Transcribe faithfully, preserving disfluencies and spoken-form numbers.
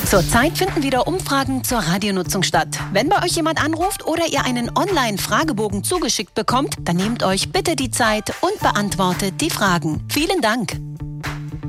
Zurzeit finden wieder Umfragen zur Radionutzung statt. Wenn bei euch jemand anruft oder ihr einen Online-Fragebogen zugeschickt bekommt, dann nehmt euch bitte die Zeit und beantwortet die Fragen. Vielen Dank.